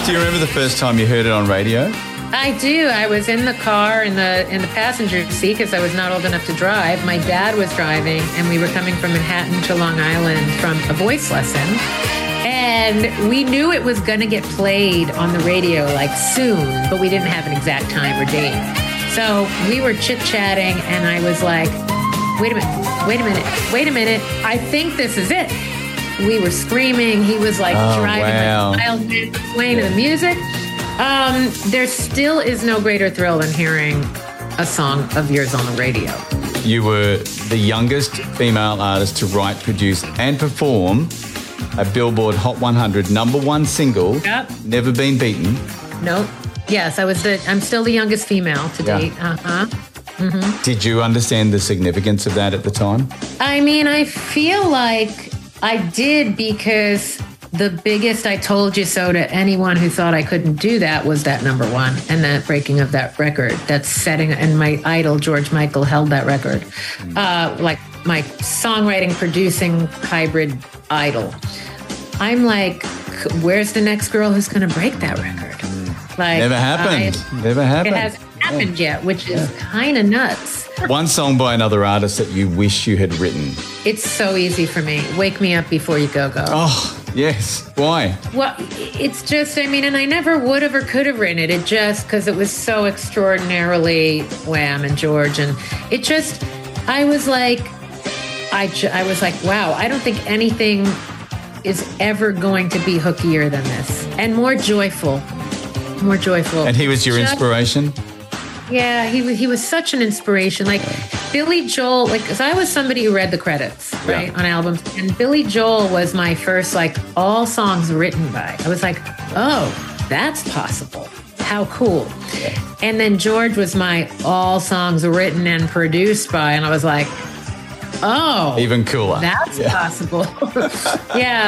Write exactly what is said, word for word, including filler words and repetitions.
Do you remember the first time you heard it on radio? I do. I was in the car in the in the passenger seat because I was not old enough to drive. My dad was driving, and we were coming from Manhattan to Long Island from a voice lesson. And we knew it was going to get played on the radio like soon, but we didn't have an exact time or date. So we were chit-chatting, and I was like, wait a minute, wait a minute, wait a minute. I think this is it. We were screaming. He was like oh, driving wow. like miles minutes playing yeah. the music. Um, there still is no greater thrill than hearing a song of yours on the radio. You were the youngest female artist to write, produce, and perform a Billboard Hot one hundred number one single. Yep. Never been beaten. Nope. Yes, I was the. I'm still the youngest female to Yeah. date. Uh huh. Mm-hmm. Did you understand the significance of that at the time? I mean, I feel like I did because the biggest I told you so to anyone who thought I couldn't do that was that number one and that breaking of that record. That's setting, and my idol, George Michael, held that record. Mm. Uh, like my songwriting, producing hybrid idol. I'm like, where's the next girl who's going to break that record? Mm. Like, Never happened. I, Never happened. It hasn't happened yet, which is yeah. kind of nuts. One song by another artist that you wish you had written. It's so easy for me. Wake Me Up Before You Go Go. Oh, yes. Why? Well, it's just, I mean, and I never would have or could have written it. It just, because it was so extraordinarily Wham and George. And it just, I was like, I, ju- I was like, wow, I don't think anything is ever going to be hookier than this. And more joyful. More joyful. And he was your just, inspiration? Yeah, he was, he was such an inspiration. Like Billy Joel, like, because I was somebody who read the credits, right, yeah. on albums. And Billy Joel was my first, like, all songs written by. I was like, oh, that's possible. How cool. Yeah. And then George was my all songs written and produced by. And I was like, oh. Even cooler. That's yeah. possible. yeah.